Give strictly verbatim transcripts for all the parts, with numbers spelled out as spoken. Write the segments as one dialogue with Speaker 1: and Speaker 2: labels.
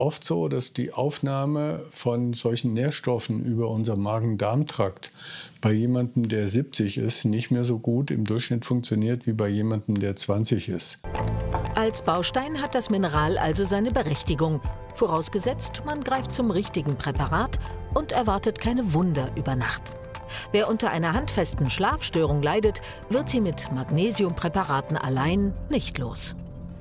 Speaker 1: oft so, dass die Aufnahme von solchen Nährstoffen über unser Magen-Darm-Trakt bei jemandem, der siebzig ist, nicht mehr so gut im Durchschnitt funktioniert wie bei jemandem, der zwanzig ist.
Speaker 2: Als Baustein hat das Mineral also seine Berechtigung. Vorausgesetzt, man greift zum richtigen Präparat und erwartet keine Wunder über Nacht. Wer unter einer handfesten Schlafstörung leidet, wird sie mit Magnesiumpräparaten allein nicht los.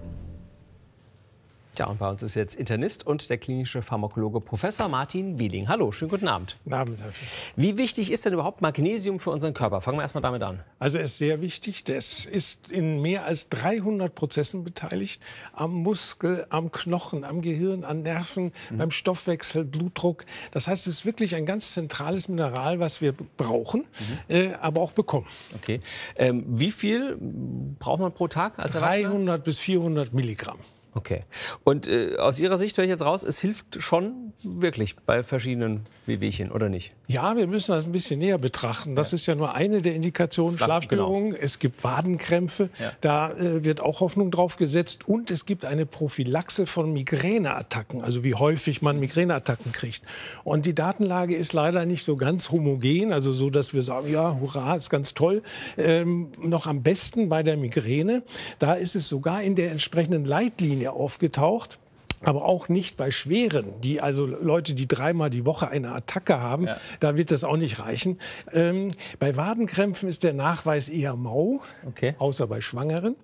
Speaker 3: Ja, und bei uns ist jetzt Internist und der klinische Pharmakologe Professor Martin Wieling. Hallo, schönen guten Abend.
Speaker 4: Guten Abend.
Speaker 3: Wie wichtig ist denn überhaupt Magnesium für unseren Körper? Fangen wir erst mal damit an.
Speaker 4: Also es ist sehr wichtig. Das ist in mehr als dreihundert Prozessen beteiligt. Am Muskel, am Knochen, am Gehirn, an Nerven, mhm. beim Stoffwechsel, Blutdruck. Das heißt, es ist wirklich ein ganz zentrales Mineral, was wir brauchen, mhm. äh, aber auch bekommen.
Speaker 3: Okay. Ähm, wie viel braucht man pro Tag als Erwachsener?
Speaker 4: dreihundert bis vierhundert Milligramm.
Speaker 3: Okay. Und äh, aus Ihrer Sicht höre ich jetzt raus, es hilft schon wirklich bei verschiedenen Wehwehchen, oder nicht?
Speaker 4: Ja, wir müssen das ein bisschen näher betrachten. Das ja. ist ja nur eine der Indikationen, Schlaf, Schlafstörungen. Genau. Es gibt Wadenkrämpfe, ja. da äh, wird auch Hoffnung drauf gesetzt. Und es gibt eine Prophylaxe von Migräneattacken, also wie häufig man Migräneattacken kriegt. Und die Datenlage ist leider nicht so ganz homogen, also so, dass wir sagen, ja, hurra, ist ganz toll. Ähm, noch am besten bei der Migräne, da ist es sogar in der entsprechenden Leitlinie aufgetaucht, aber auch nicht bei schweren, die also Leute, die dreimal die Woche eine Attacke haben, ja. da wird das auch nicht reichen. Ähm, bei Wadenkrämpfen ist der Nachweis eher mau, okay. außer bei Schwangeren.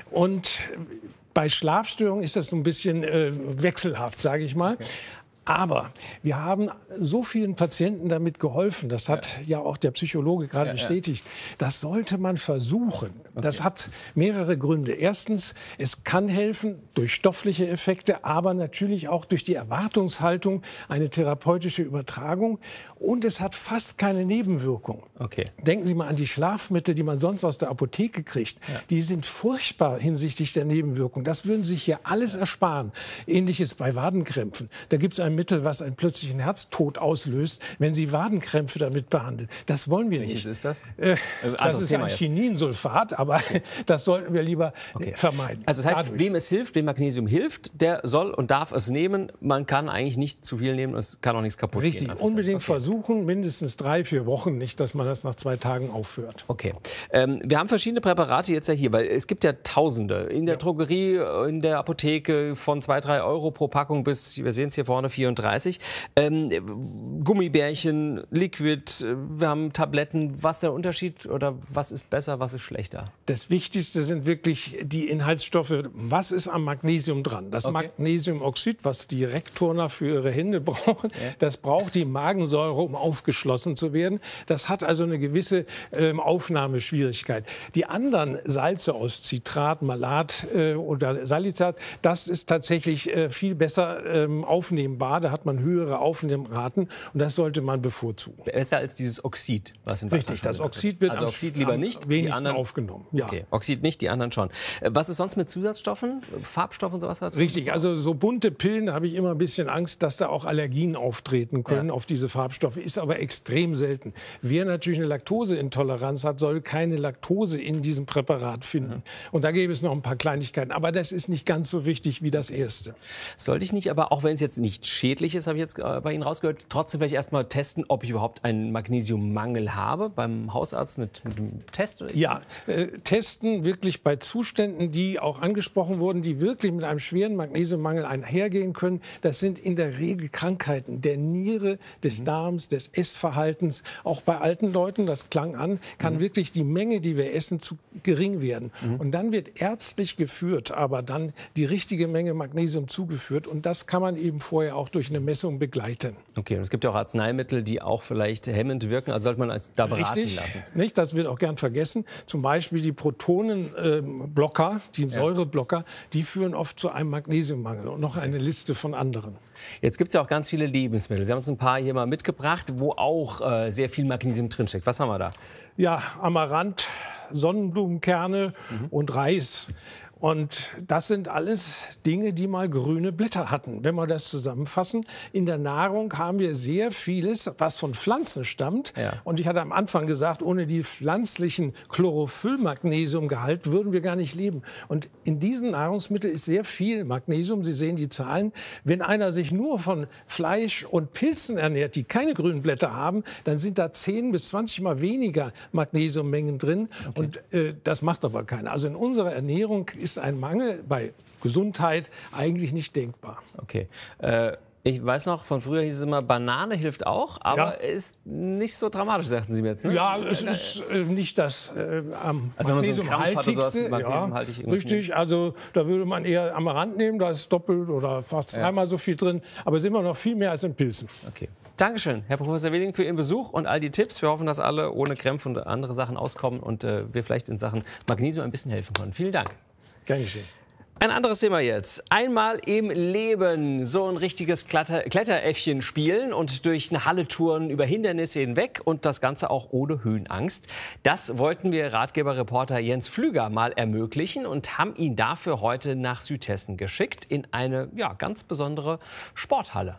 Speaker 4: Und bei Schlafstörungen ist das so ein bisschen äh, wechselhaft, sage ich mal. Okay. Aber wir haben so vielen Patienten damit geholfen, das hat ja, ja auch der Psychologe gerade ja, bestätigt, ja. das sollte man versuchen. Okay. Das hat mehrere Gründe. Erstens, es kann helfen durch stoffliche Effekte, aber natürlich auch durch die Erwartungshaltung, eine therapeutische Übertragung. Und es hat fast keine Nebenwirkung.
Speaker 3: Okay.
Speaker 4: Denken Sie mal an die Schlafmittel, die man sonst aus der Apotheke kriegt. Ja. Die sind furchtbar hinsichtlich der Nebenwirkung. Das würden Sie sich hier alles ersparen. Ähnliches bei Wadenkrämpfen. Da gibt es ein Mittel, was einen plötzlichen Herztod auslöst, wenn Sie Wadenkrämpfe damit behandeln. Das wollen wir
Speaker 3: Welches
Speaker 4: nicht.
Speaker 3: ist das?
Speaker 4: Äh, also das ist Thema ein Chininsulfat, aber okay. das sollten wir lieber okay. vermeiden.
Speaker 3: Also das heißt,
Speaker 4: Dadurch.
Speaker 3: wem es hilft, wem Magnesium hilft, der soll und darf es nehmen. Man kann eigentlich nicht zu viel nehmen, es kann auch nichts kaputt
Speaker 4: Richtig.
Speaker 3: gehen.
Speaker 4: Richtig, unbedingt okay. versuchen, mindestens drei, vier Wochen, nicht, dass man das nach zwei Tagen aufhört.
Speaker 3: Okay. Ähm, wir haben verschiedene Präparate jetzt ja hier, weil es gibt ja Tausende in der ja. Drogerie, in der Apotheke von zwei, drei Euro pro Packung bis, wir sehen es hier vorne, vierunddreißig. Ähm, Gummibärchen, Liquid, wir haben Tabletten. Was ist der Unterschied oder was ist besser, was ist schlechter?
Speaker 4: Das Wichtigste sind wirklich die Inhaltsstoffe. Was ist am Magnesium dran? Das okay. Magnesiumoxid, was die Rekturner für ihre Hände brauchen, ja. das braucht die Magensäure, um aufgeschlossen zu werden. Das hat also eine gewisse ähm, Aufnahmeschwierigkeit. Die anderen Salze aus Citrat, Malat äh, oder Salicylat, das ist tatsächlich äh, viel besser ähm, aufnehmbar. Da hat man höhere Aufnahmeraten und das sollte man bevorzugen.
Speaker 3: Besser als dieses Oxid, was im
Speaker 4: Richtig, das Oxid wird
Speaker 3: also
Speaker 4: am,
Speaker 3: Oxid lieber nicht,
Speaker 4: am wenigsten
Speaker 3: die anderen
Speaker 4: aufgenommen. Ja.
Speaker 3: Okay, Oxid nicht, die anderen schon. Was ist sonst mit Zusatzstoffen, Farbstoffen und sowas da drin?
Speaker 4: Richtig, also so bunte Pillen, da habe ich immer ein bisschen Angst, dass da auch Allergien auftreten können ja. auf diese Farbstoffe, ist aber extrem selten. Wer natürlich eine Laktoseintoleranz hat, soll keine Laktose in diesem Präparat finden. Mhm. Und da gäbe es noch ein paar Kleinigkeiten, aber das ist nicht ganz so wichtig wie das erste.
Speaker 3: Sollte ich nicht, aber auch wenn es jetzt nicht schädlich ist, habe ich jetzt bei Ihnen rausgehört, trotzdem vielleicht erst mal testen, ob ich überhaupt einen Magnesiummangel habe beim Hausarzt mit, mit dem Test?
Speaker 4: Ja, äh, testen wirklich bei Zuständen, die auch angesprochen wurden, die wirklich mit einem schweren Magnesiummangel einhergehen können. Das sind in der Regel Krankheiten der Niere, des mhm. Darms, des Essverhaltens. Auch bei alten Leuten, das klang an, kann mhm. wirklich die Menge, die wir essen, zu gering werden. Mhm. Und dann wird ärztlich geführt, aber dann die richtige Menge Magnesium zugeführt. Und das kann man eben vorher auch durch eine Messung begleiten.
Speaker 3: Okay, und es gibt ja auch Arzneimittel, die auch vielleicht hemmend wirken, also sollte man es da beraten
Speaker 4: Richtig,
Speaker 3: lassen.
Speaker 4: Nicht, das wird auch gern vergessen. Zum Beispiel die Protonenblocker, äh, die ja. Säureblocker, die führen oft zu einem Magnesiummangel und noch eine Liste von anderen.
Speaker 3: Jetzt gibt es ja auch ganz viele Lebensmittel. Sie haben uns ein paar hier mal mitgebracht, wo auch äh, sehr viel Magnesium drinsteckt. Was haben wir da?
Speaker 4: Ja, Amaranth, Sonnenblumenkerne mhm. und Reis. Und das sind alles Dinge, die mal grüne Blätter hatten. Wenn wir das zusammenfassen, in der Nahrung haben wir sehr vieles, was von Pflanzen stammt. Ja. Und ich hatte am Anfang gesagt, ohne die pflanzlichen Chlorophyll-Magnesiumgehalt würden wir gar nicht leben. Und in diesen Nahrungsmitteln ist sehr viel Magnesium. Sie sehen die Zahlen. Wenn einer sich nur von Fleisch und Pilzen ernährt, die keine grünen Blätter haben, dann sind da zehn bis zwanzig Mal weniger Magnesiummengen drin. Okay. Und äh, das macht aber keiner. Also in unserer Ernährung ist ein Mangel bei Gesundheit eigentlich nicht denkbar.
Speaker 3: Okay. Äh Ich weiß noch, von früher hieß es immer, Banane hilft auch, aber
Speaker 4: ja.
Speaker 3: ist nicht so dramatisch, sagten Sie mir jetzt. Ne?
Speaker 4: Ja, es ist äh, nicht das äh, am also magnesiumhaltigste. So magnesiumhaltig ja, richtig, nimmt. Also da würde man eher am Rand nehmen, da ist doppelt oder fast ja. dreimal so viel drin, aber es ist immer noch viel mehr als in Pilzen.
Speaker 3: Okay. Dankeschön, Herr Professor Wehling, für Ihren Besuch und all die Tipps. Wir hoffen, dass alle ohne Krämpfe und andere Sachen auskommen und äh, wir vielleicht in Sachen Magnesium ein bisschen helfen können. Vielen Dank.
Speaker 4: Gern geschehen.
Speaker 3: Ein anderes Thema jetzt. Einmal im Leben so ein richtiges Kletter Kletteräffchen spielen und durch eine Halle touren über Hindernisse hinweg und das Ganze auch ohne Höhenangst. Das wollten wir Ratgeberreporter Jens Pflüger mal ermöglichen und haben ihn dafür heute nach Südhessen geschickt in eine ja, ganz besondere Sporthalle.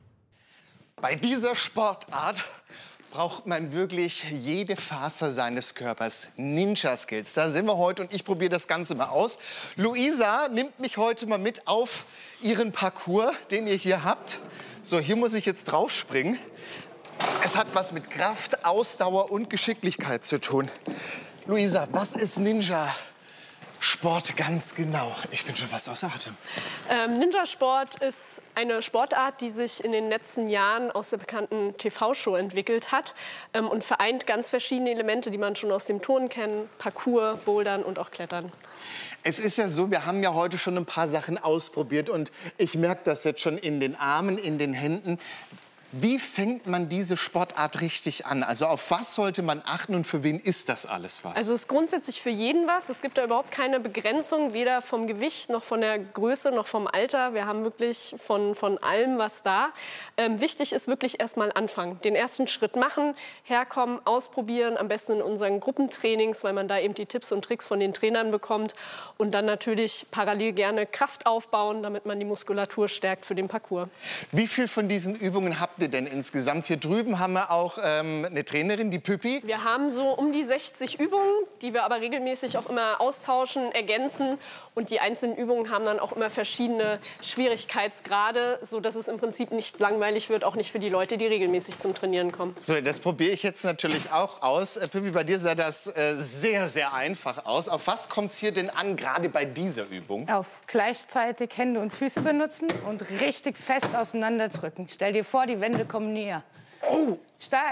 Speaker 5: Bei dieser Sportart braucht man wirklich jede Faser seines Körpers. Ninja-Skills, da sind wir heute und ich probiere das Ganze mal aus. Luisa nimmt mich heute mal mit auf ihren Parcours, den ihr hier habt. So, hier muss ich jetzt drauf springen. Es hat was mit Kraft, Ausdauer und Geschicklichkeit zu tun. Luisa, was ist Ninja? Sport ganz genau. Ich bin schon was außer Atem.
Speaker 6: Ähm, Ninja-Sport ist eine Sportart, die sich in den letzten Jahren aus der bekannten T V-Show entwickelt hat ähm, und vereint ganz verschiedene Elemente, die man schon aus dem Turnen kennt: Parkour, Bouldern und auch Klettern.
Speaker 5: Es ist ja so, wir haben ja heute schon ein paar Sachen ausprobiert und ich merke das jetzt schon in den Armen, in den Händen. Wie fängt man diese Sportart richtig an? Also auf was sollte man achten und für wen ist das alles was?
Speaker 6: Also es ist grundsätzlich für jeden was. Es gibt da überhaupt keine Begrenzung, weder vom Gewicht noch von der Größe noch vom Alter. Wir haben wirklich von, von allem was da. Ähm, wichtig ist wirklich erst mal anfangen. Den ersten Schritt machen, herkommen, ausprobieren, am besten in unseren Gruppentrainings, weil man da eben die Tipps und Tricks von den Trainern bekommt. Und dann natürlich parallel gerne Kraft aufbauen, damit man die Muskulatur stärkt für den Parcours.
Speaker 5: Wie viel von diesen Übungen habt denn insgesamt? Hier drüben haben wir auch ähm, eine Trainerin, die Püppi.
Speaker 6: Wir haben so um die sechzig Übungen, die wir aber regelmäßig auch immer austauschen, ergänzen. Und die einzelnen Übungen haben dann auch immer verschiedene Schwierigkeitsgrade, sodass es im Prinzip nicht langweilig wird, auch nicht für die Leute, die regelmäßig zum Trainieren kommen.
Speaker 5: So, das probiere ich jetzt natürlich auch aus. Äh, Püppi, bei dir sah das äh, sehr, sehr einfach aus. Auf was kommt es hier denn an, gerade bei dieser Übung?
Speaker 7: Auf gleichzeitig Hände und Füße benutzen und richtig fest auseinanderdrücken. Stell dir vor, die Wände kommen näher.
Speaker 5: Oh!
Speaker 7: Stark!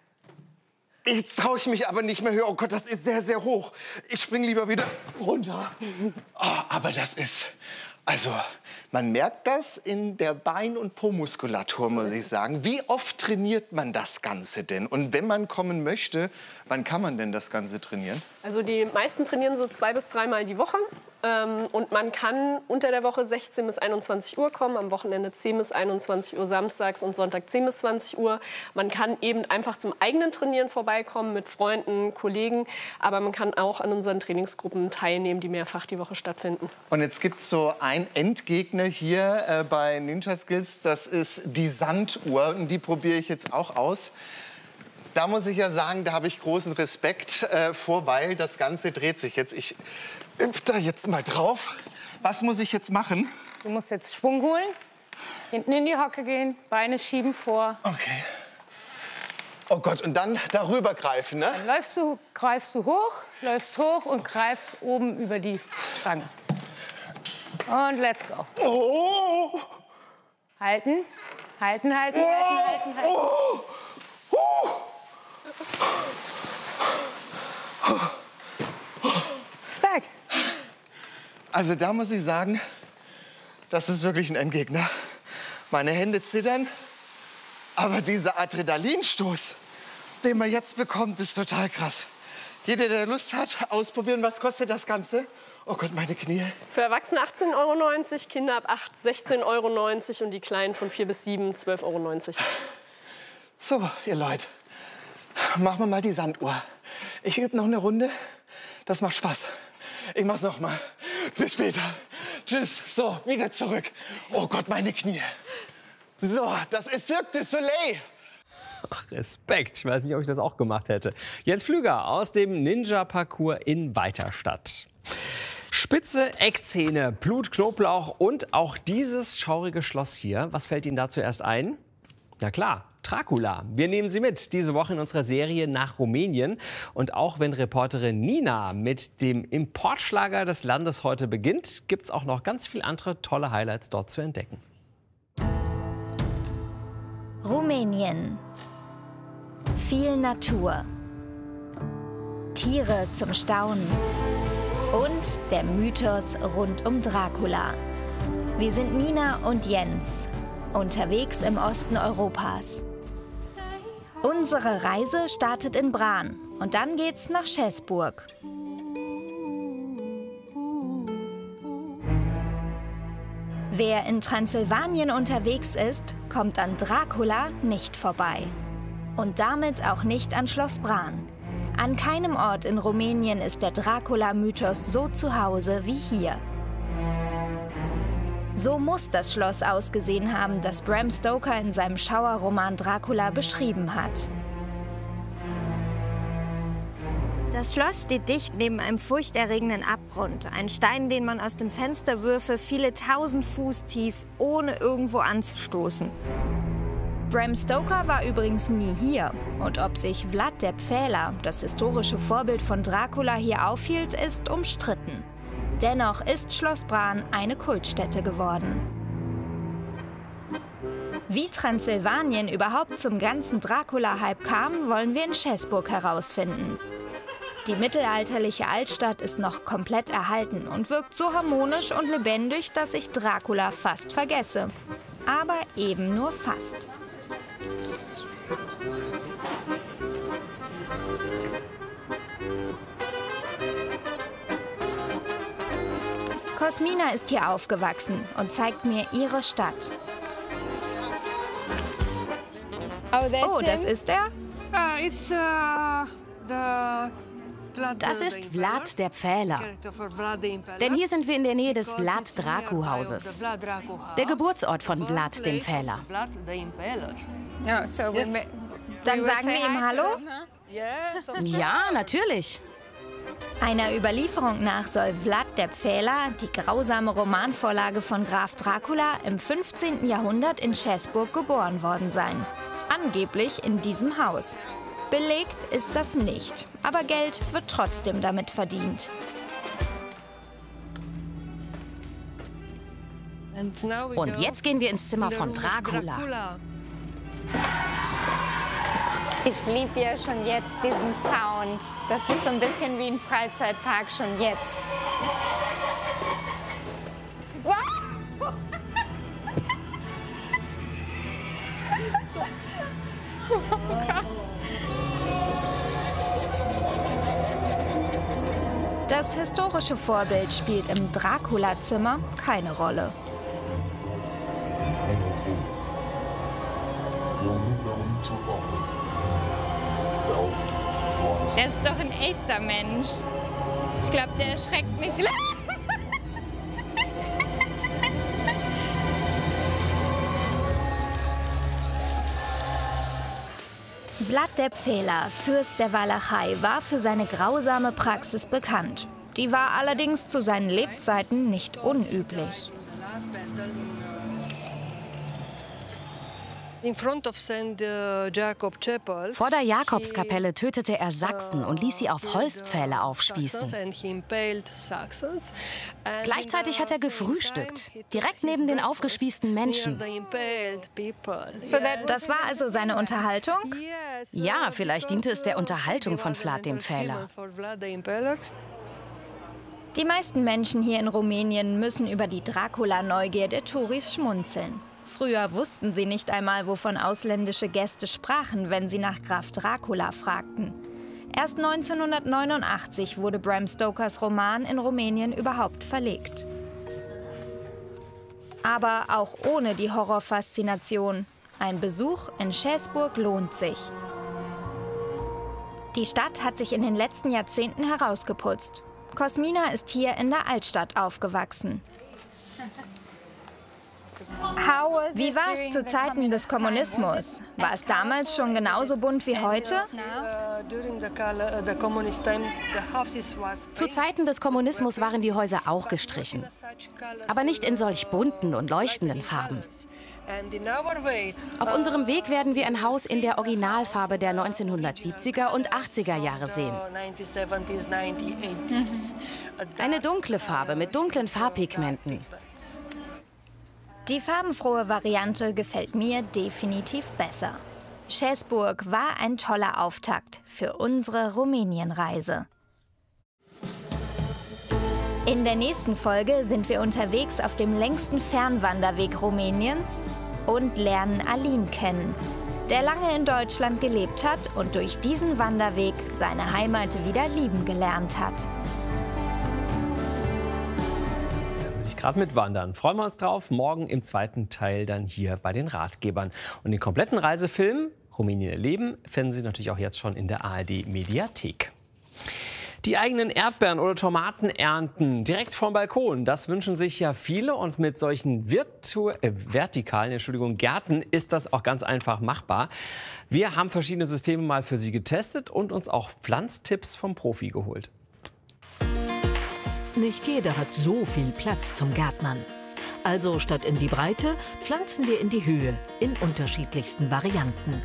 Speaker 5: Jetzt traue ich mich aber nicht mehr höher. Oh Gott, das ist sehr, sehr hoch. Ich springe lieber wieder runter. Oh, aber das ist... Also, man merkt das in der Bein- und Po-Muskulatur, muss ich sagen. Wie oft trainiert man das Ganze denn? Und wenn man kommen möchte, wann kann man denn das Ganze trainieren?
Speaker 6: Also die meisten trainieren so zwei bis dreimal die Woche. Ähm, und man kann unter der Woche sechzehn bis einundzwanzig Uhr kommen, am Wochenende zehn bis einundzwanzig Uhr, samstags und Sonntag zehn bis zwanzig Uhr. Man kann eben einfach zum eigenen Trainieren vorbeikommen mit Freunden, Kollegen. Aber man kann auch an unseren Trainingsgruppen teilnehmen, die mehrfach die Woche stattfinden.
Speaker 5: Und jetzt gibt es so einen Endgegner hier äh, bei Ninja-Skills. Das ist die Sanduhr. Und die probiere ich jetzt auch aus. Da muss ich ja sagen, da habe ich großen Respekt äh, vor, weil das Ganze dreht sich jetzt. Ich hüpfe da jetzt mal drauf. Was muss ich jetzt machen?
Speaker 7: Du musst jetzt Schwung holen, hinten in die Hocke gehen, Beine schieben vor.
Speaker 5: Okay. Oh Gott, und dann darüber greifen, ne?
Speaker 7: Dann läufst du, greifst du hoch, läufst hoch und greifst oben über die Stange. Und let's go.
Speaker 5: Oh!
Speaker 7: Halten, halten, halten, oh! halten, halten, halten.
Speaker 5: Oh! Oh!
Speaker 7: Stark.
Speaker 5: Also da muss ich sagen, das ist wirklich ein Endgegner. Meine Hände zittern, aber dieser Adrenalinstoß, den man jetzt bekommt, ist total krass. Jeder, der Lust hat, ausprobieren. Was kostet das Ganze? Oh Gott, meine Knie.
Speaker 6: Für Erwachsene achtzehn Euro neunzig, Kinder ab acht sechzehn Euro neunzig und die Kleinen von vier bis sieben zwölf Euro neunzig.
Speaker 5: So, ihr Leute, machen wir mal die Sanduhr. Ich übe noch eine Runde. Das macht Spaß. Ich mach's noch mal. Bis später. Tschüss. So, wieder zurück. Oh Gott, meine Knie. So, das ist Cirque du Soleil.
Speaker 3: Ach, Respekt. Ich weiß nicht, ob ich das auch gemacht hätte. Jens Pflüger aus dem Ninja-Parcours in Weiterstadt. Spitze Eckzähne, Blut, Knoblauch und auch dieses schaurige Schloss hier. Was fällt Ihnen da zuerst ein? Na klar, Dracula. Wir nehmen Sie mit diese Woche in unserer Serie nach Rumänien. Und auch wenn Reporterin Nina mit dem Importschlager des Landes heute beginnt, gibt es auch noch ganz viele andere tolle Highlights dort zu entdecken.
Speaker 8: Rumänien. Viel Natur. Tiere zum Staunen. Und der Mythos rund um Dracula. Wir sind Nina und Jens, unterwegs im Osten Europas. Unsere Reise startet in Bran und dann geht's nach Schäßburg. Wer in Transsilvanien unterwegs ist, kommt an Dracula nicht vorbei. Und damit auch nicht an Schloss Bran. An keinem Ort in Rumänien ist der Dracula-Mythos so zu Hause wie hier. So muss das Schloss ausgesehen haben, das Bram Stoker in seinem Schauerroman Dracula beschrieben hat. Das Schloss steht dicht neben einem furchterregenden Abgrund. Ein Stein, den man aus dem Fenster würfe, viele tausend Fuß tief, ohne irgendwo anzustoßen. Bram Stoker war übrigens nie hier. Und ob sich Vlad der Pfähler, das historische Vorbild von Dracula, hier aufhielt, ist umstritten. Dennoch ist Schloss Bran eine Kultstätte geworden. Wie Transsilvanien überhaupt zum ganzen Dracula-Hype kam, wollen wir in Schäßburg herausfinden. Die mittelalterliche Altstadt ist noch komplett erhalten und wirkt so harmonisch und lebendig, dass ich Dracula fast vergesse. Aber eben nur fast. Cosmina ist hier aufgewachsen und zeigt mir ihre Stadt. Oh, das ist er?
Speaker 9: Das ist Vlad der Pfähler. Denn hier sind wir in der Nähe des Vlad-Dracu-Hauses. Der Geburtsort von Vlad dem Pfähler.
Speaker 8: Dann sagen wir ihm Hallo?
Speaker 9: Ja, natürlich.
Speaker 8: Einer Überlieferung nach soll Vlad der Pfähler, die grausame Romanvorlage von Graf Dracula, im fünfzehnten Jahrhundert in Schäßburg geboren worden sein. Angeblich in diesem Haus. Belegt ist das nicht, aber Geld wird trotzdem damit verdient.
Speaker 9: Und jetzt gehen wir ins Zimmer von Dracula.
Speaker 8: Ich liebe ja schon jetzt diesen Sound. Das ist so ein bisschen wie ein Freizeitpark schon jetzt. Das historische Vorbild spielt im Dracula-Zimmer keine Rolle. Er ist doch ein echter Mensch. Ich glaube, der erschreckt mich gleich. Vlad der Pfähler, Fürst der Walachei, war für seine grausame Praxis bekannt. Die war allerdings zu seinen Lebzeiten nicht unüblich.
Speaker 9: Vor der Jakobskapelle tötete er Sachsen und ließ sie auf Holzpfähle aufspießen. Gleichzeitig hat er gefrühstückt, direkt neben den aufgespießten Menschen.
Speaker 8: Das war also seine Unterhaltung?
Speaker 9: Ja, vielleicht diente es der Unterhaltung von Vlad dem Pfähler.
Speaker 8: Die meisten Menschen hier in Rumänien müssen über die Dracula-Neugier der Touris schmunzeln. Früher wussten sie nicht einmal, wovon ausländische Gäste sprachen, wenn sie nach Graf Dracula fragten. Erst neunzehnhundertneunundachtzig wurde Bram Stokers Roman in Rumänien überhaupt verlegt. Aber auch ohne die Horrorfaszination, ein Besuch in Schäßburg lohnt sich. Die Stadt hat sich in den letzten Jahrzehnten herausgeputzt. Cosmina ist hier in der Altstadt aufgewachsen. Wie war es zu Zeiten des Kommunismus? War es damals schon genauso bunt wie heute?
Speaker 9: Zu Zeiten des Kommunismus waren die Häuser auch gestrichen. Aber nicht in solch bunten und leuchtenden Farben. Auf unserem Weg werden wir ein Haus in der Originalfarbe der neunzehnhundertsiebziger und achtziger Jahre sehen. Eine dunkle Farbe mit dunklen Farbpigmenten.
Speaker 8: Die farbenfrohe Variante gefällt mir definitiv besser. Schäßburg war ein toller Auftakt für unsere Rumänienreise. In der nächsten Folge sind wir unterwegs auf dem längsten Fernwanderweg Rumäniens und lernen Alin kennen, der lange in Deutschland gelebt hat und durch diesen Wanderweg seine Heimat wieder lieben gelernt hat.
Speaker 3: Gerade mit Wandern. Freuen wir uns drauf. Morgen im zweiten Teil dann hier bei den Ratgebern. Und den kompletten Reisefilm Rumänien erleben finden Sie natürlich auch jetzt schon in der A R D-Mediathek. Die eigenen Erdbeeren oder Tomaten ernten direkt vom Balkon. Das wünschen sich ja viele. Und mit solchen virtu äh, vertikalen Entschuldigung, Gärten ist das auch ganz einfach machbar. Wir haben verschiedene Systeme mal für Sie getestet und uns auch Pflanztipps vom Profi geholt.
Speaker 2: Nicht jeder hat so viel Platz zum Gärtnern. Also statt in die Breite pflanzen wir in die Höhe in unterschiedlichsten Varianten.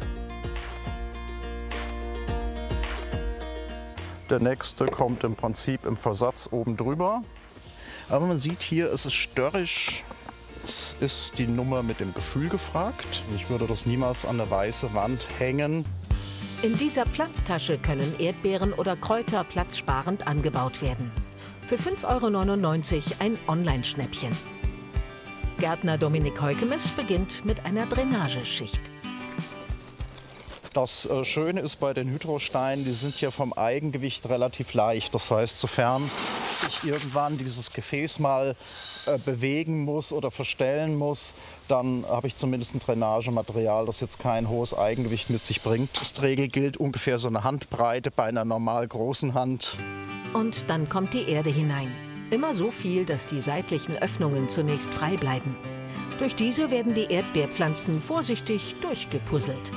Speaker 10: Der nächste kommt im Prinzip im Versatz oben drüber. Aber man sieht hier, es ist störrisch. Jetzt ist die Nummer mit dem Gefühl gefragt. Ich würde das niemals an eine weiße Wand hängen.
Speaker 2: In dieser Pflanztasche können Erdbeeren oder Kräuter platzsparend angebaut werden. Für fünf Euro neunundneunzig ein Online-Schnäppchen. Gärtner Dominik Heukemes beginnt mit einer Drainageschicht.
Speaker 10: Das äh, Schöne ist bei den Hydrosteinen, die sind ja vom Eigengewicht relativ leicht. Das heißt, sofern ich irgendwann dieses Gefäß mal äh, bewegen muss oder verstellen muss, dann habe ich zumindest ein Drainagematerial, das jetzt kein hohes Eigengewicht mit sich bringt. Die Regel gilt ungefähr so eine Handbreite bei einer normal großen Hand.
Speaker 2: Und dann kommt die Erde hinein. Immer so viel, dass die seitlichen Öffnungen zunächst frei bleiben. Durch diese werden die Erdbeerpflanzen vorsichtig durchgepuzzelt.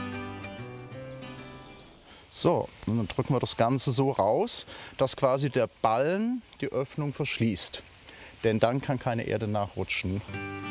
Speaker 10: So, und dann drücken wir das Ganze so raus, dass quasi der Ballen die Öffnung verschließt. Denn dann kann keine Erde nachrutschen.